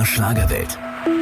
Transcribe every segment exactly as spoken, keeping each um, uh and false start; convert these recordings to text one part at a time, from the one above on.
Schlagerwelt.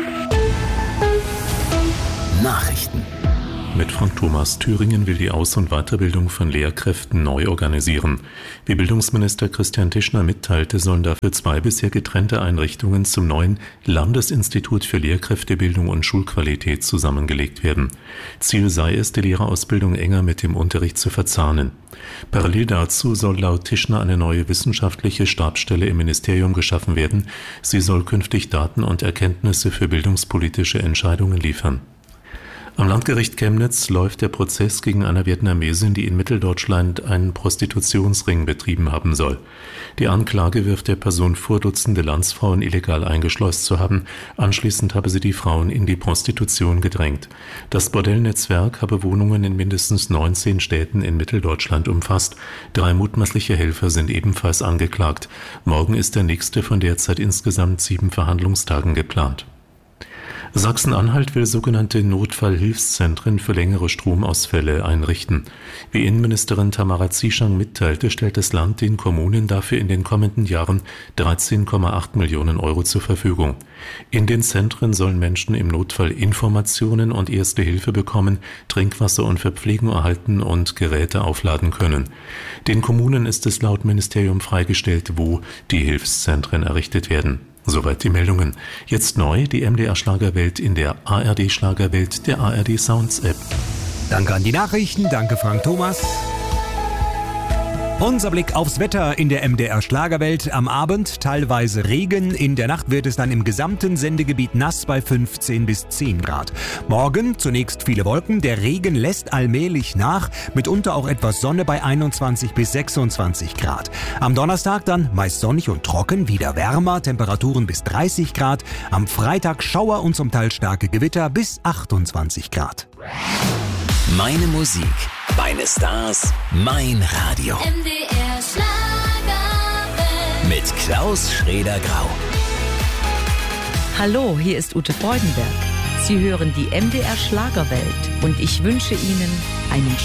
Nachrichten. Mit Frank Thomas. Thüringen will die Aus- und Weiterbildung von Lehrkräften neu organisieren. Wie Bildungsminister Christian Tischner mitteilte, sollen dafür zwei bisher getrennte Einrichtungen zum neuen Landesinstitut für Lehrkräftebildung und Schulqualität zusammengelegt werden. Ziel sei es, die Lehrerausbildung enger mit dem Unterricht zu verzahnen. Parallel dazu soll laut Tischner eine neue wissenschaftliche Stabsstelle im Ministerium geschaffen werden. Sie soll künftig Daten und Erkenntnisse für bildungspolitische Entscheidungen liefern. Am Landgericht Chemnitz läuft der Prozess gegen eine Vietnamesin, die in Mitteldeutschland einen Prostitutionsring betrieben haben soll. Die Anklage wirft der Person vor, Dutzende Landsfrauen illegal eingeschleust zu haben. Anschließend habe sie die Frauen in die Prostitution gedrängt. Das Bordellnetzwerk habe Wohnungen in mindestens neunzehn Städten in Mitteldeutschland umfasst. Drei mutmaßliche Helfer sind ebenfalls angeklagt. Morgen ist der nächste von derzeit insgesamt sieben Verhandlungstagen geplant. Sachsen-Anhalt will sogenannte Notfallhilfszentren für längere Stromausfälle einrichten. Wie Innenministerin Tamara Zieschang mitteilte, stellt das Land den Kommunen dafür in den kommenden Jahren dreizehn Komma acht Millionen Euro zur Verfügung. In den Zentren sollen Menschen im Notfall Informationen und erste Hilfe bekommen, Trinkwasser und Verpflegung erhalten und Geräte aufladen können. Den Kommunen ist es laut Ministerium freigestellt, wo die Hilfszentren errichtet werden. Soweit die Meldungen. Jetzt neu die M D R Schlagerwelt in der A R D Schlagerwelt, der A R D Sounds App. Danke an die Nachrichten, danke Frank Thomas. Unser Blick aufs Wetter in der M D R Schlagerwelt. Am Abend teilweise Regen, in der Nacht wird es dann im gesamten Sendegebiet nass bei fünfzehn bis zehn Grad. Morgen zunächst viele Wolken, der Regen lässt allmählich nach, mitunter auch etwas Sonne bei einundzwanzig bis sechsundzwanzig Grad. Am Donnerstag dann meist sonnig und trocken, wieder wärmer, Temperaturen bis dreißig Grad. Am Freitag Schauer und zum Teil starke Gewitter bis achtundzwanzig Grad. Meine Musik, meine Stars, mein Radio. M D R Schlagerwelt. Mit Klaus Schraeder-Grau. Hallo, hier ist Ute Freudenberg. Sie hören die M D R Schlagerwelt und ich wünsche Ihnen einen